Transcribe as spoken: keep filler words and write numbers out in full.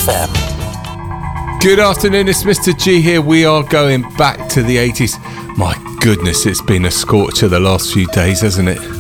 M. Good afternoon, it's Mister G here. We are going back to the eighties. My goodness, it's been a scorcher the last few days, hasn't it?